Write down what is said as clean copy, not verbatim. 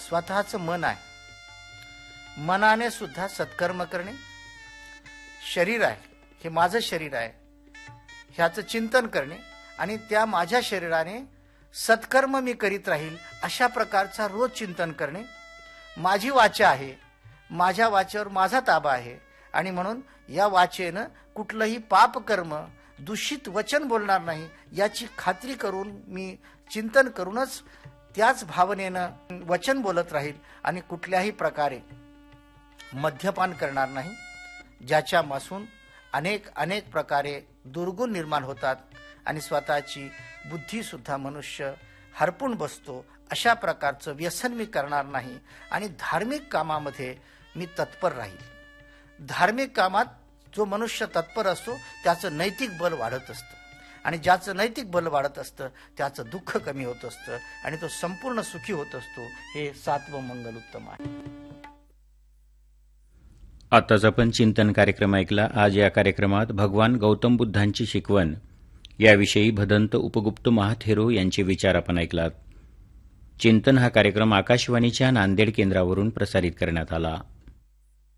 स्वतःचं मन आहे, मनाने सुद्धा सत्कर्म करणे, शरीर आहे, हे माझं शरीर आहे, ह्याचं चिंतन करणे आणि त्या माझ्या शरीराने सत्कर्म मी करीत राहील अशा प्रकारचा रोज चिंतन करणे. माझी वाचा आहे, माझ्या वाचेवर माझा ताबा आहे आणि म्हणून या वाचेनं कुठलंही पापकर्म, दूषित वचन बोलणार नाही याची खात्री करून मी चिंतन करूनच त्याच भावनेनं वचन बोलत राहील आणि कुठल्याही प्रकारे मद्यपान करणार नाही, ज्याच्यापासून अनेक अनेक प्रकारे दुर्गुण निर्माण होतात आणि स्वतःची बुद्धी सुद्धा मनुष्य हरपून बसतो. अशा प्रकारचं व्यसन मी करणार नाही आणि धार्मिक कामामध्ये मी तत्पर राहील. धार्मिक कामात जो मनुष्य तत्पर असतो त्याचं नैतिक बल वाढत असतं आणि ज्याचं नैतिक बल वाढत असतं त्याचं दुःख कमी होत असतं आणि तो संपूर्ण सुखी होत असतो. हे 7वं मंगल उत्तम आहे. आताच आपण चिंतन कार्यक्रम ऐकला. आज या कार्यक्रमात भगवान गौतम बुद्धांची शिकवण याविषयी भदंत उपगुप्त महाथेरो यांचे विचार आपण ऐकलात. चिंतन हा कार्यक्रम आकाशवाणीच्या नांदेड केंद्रावरून प्रसारित करण्यात आला.